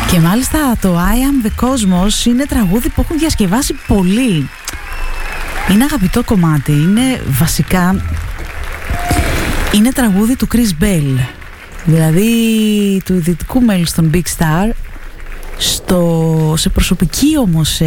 Και μάλιστα το I Am The Cosmos είναι τραγούδι που έχουν διασκευάσει πολλοί. Είναι αγαπητό κομμάτι, είναι βασικά, είναι τραγούδι του Chris Bell, δηλαδή του δυτικού μέλους των Big Star, σε προσωπική όμως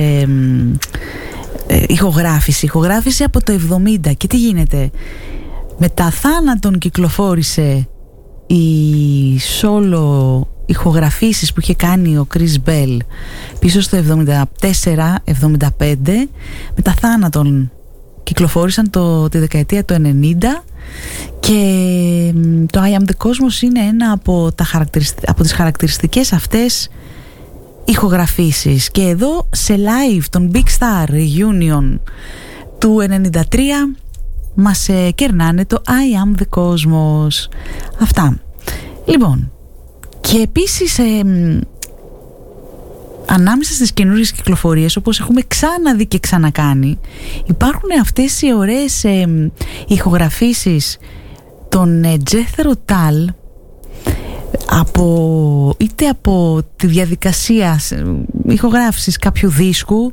ηχογράφηση από το 70. Και τι γίνεται, μετά θάνατον κυκλοφόρησε η solo ηχογραφήσεις που είχε κάνει ο Chris Bell πίσω στο 74-75. Μετά θάνατον κυκλοφόρησαν τη δεκαετία του 90 και το I Am The Cosmos είναι ένα από τις χαρακτηριστικές αυτές ηχογραφήσεις. Και εδώ σε live των Big Star Reunion του 93 μας κερνάνε το I Am The Cosmos. Αυτά. Λοιπόν, και επίσης ανάμεσα στις καινούριες κυκλοφορίες, όπως έχουμε ξαναδεί και ξανακάνει, υπάρχουν αυτές οι ωραίες ηχογραφήσεις των Jethro Tull, είτε από τη διαδικασία ηχογράφησης κάποιου δίσκου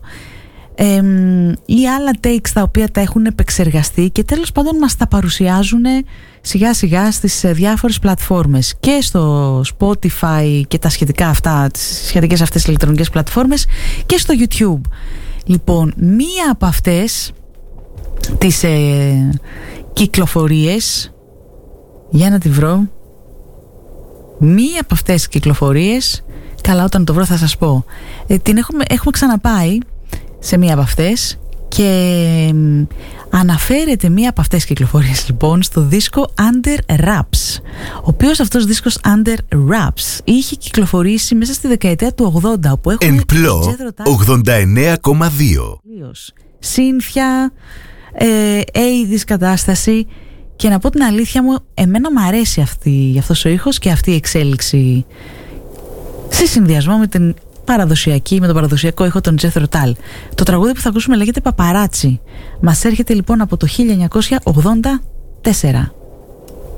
ή άλλα takes τα οποία τα έχουν επεξεργαστεί και τέλος πάντων μας τα παρουσιάζουν σιγά σιγά στις διάφορες πλατφόρμες και στο Spotify και τα σχετικά αυτά, τις σχετικές αυτές ηλεκτρονικές πλατφόρμες και στο YouTube. Λοιπόν, μία από αυτές τις κυκλοφορίες, για να τη βρω, μία από αυτές τις κυκλοφορίες, καλά όταν το βρω θα σας πω, την έχουμε ξαναπάει σε μία από αυτές και αναφέρεται μία από αυτές τις κυκλοφορίες λοιπόν στο δίσκο Under Wraps, ο οποίος αυτός δίσκος Under Wraps είχε κυκλοφορήσει μέσα στη δεκαετία του 80, όπου έχουμε Εμπλό 89,2 σύνθια, AIDS κατάσταση. Και να πω την αλήθεια μου, εμένα μου αρέσει αυτός ο ήχος και αυτή η εξέλιξη σε συνδυασμό με τον παραδοσιακό ήχο των Jethro Tull. Το τραγούδι που θα ακούσουμε λέγεται Paparazzi. Μας έρχεται λοιπόν από το 1984.